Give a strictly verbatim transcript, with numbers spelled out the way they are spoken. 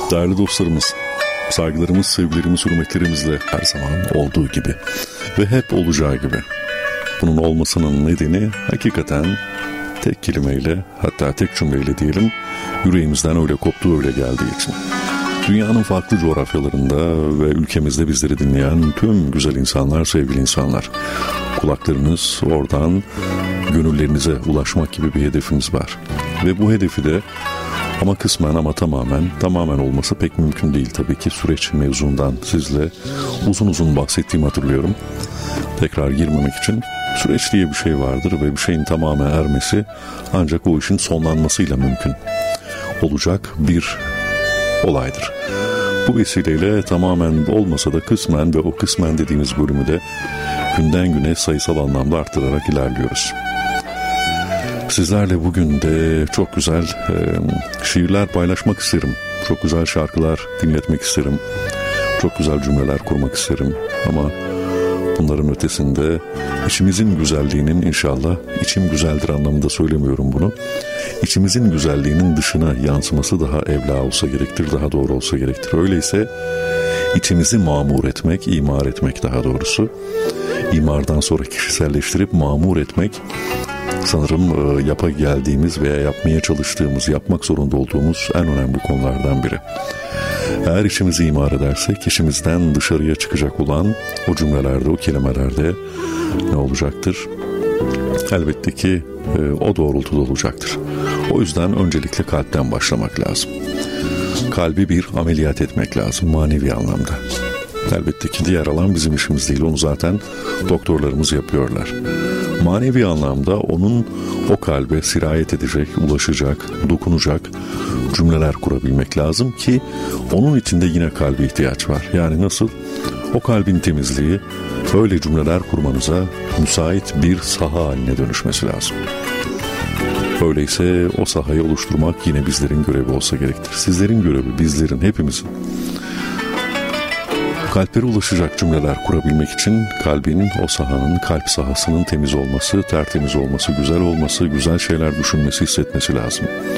Değerli dostlarımız, saygılarımız, sevgilerimiz, hürmetlerimizle her zaman olduğu gibi ve hep olacağı gibi. Bunun olmasının nedeni hakikaten tek kelimeyle, hatta tek cümleyle diyelim, yüreğimizden öyle koptu, öyle geldiği için. Dünyanın farklı coğrafyalarında ve ülkemizde bizleri dinleyen tüm güzel insanlar, sevgili insanlar, kulaklarınız oradan gönüllerinize ulaşmak gibi bir hedefimiz var. Ve bu hedefi de ama kısmen ama tamamen, tamamen olması pek mümkün değil tabii ki, süreç mevzundan sizle uzun uzun bahsettiğimi hatırlıyorum. Tekrar girmemek için, süreç diye bir şey vardır ve bir şeyin tamamen ermesi ancak o işin sonlanmasıyla mümkün olacak bir olaydır. Bu vesileyle tamamen olmasa da kısmen ve o kısmen dediğimiz bölümü de günden güne sayısal anlamda arttırarak ilerliyoruz. Sizlerle bugün de çok güzel e, şiirler paylaşmak isterim. Çok güzel şarkılar dinletmek isterim. Çok güzel cümleler kurmak isterim. Ama bunların ötesinde içimizin güzelliğinin, inşallah içim güzeldir anlamında söylemiyorum bunu, İçimizin güzelliğinin dışına yansıması daha evla olsa gerektir, daha doğru olsa gerektir. Öyleyse içimizi mamur etmek, imar etmek daha doğrusu. İmardan sonra kişiselleştirip mamur etmek sanırım yapa geldiğimiz veya yapmaya çalıştığımız, yapmak zorunda olduğumuz en önemli konulardan biri. Eğer içimizi imar edersek, içimizden dışarıya çıkacak olan o cümlelerde, o kelimelerde ne olacaktır? Elbette ki e, o doğrultuda olacaktır. O yüzden öncelikle kalpten başlamak lazım. Kalbi bir ameliyat etmek lazım manevi anlamda. Elbette ki diğer alan bizim işimiz değil. Onu zaten doktorlarımız yapıyorlar. Manevi anlamda onun o kalbe sirayet edecek, ulaşacak, dokunacak cümleler kurabilmek lazım ki onun içinde yine kalbe ihtiyaç var. Yani nasıl? O kalbin temizliği öyle cümleler kurmanıza müsait bir saha haline dönüşmesi lazım. Öyleyse o sahayı oluşturmak yine bizlerin görevi olsa gerektir. Sizlerin görevi, bizlerin, hepimizin. Kalplere ulaşacak cümleler kurabilmek için kalbin, o sahanın, kalp sahasının temiz olması, tertemiz olması, güzel olması, güzel şeyler düşünmesi, hissetmesi lazım.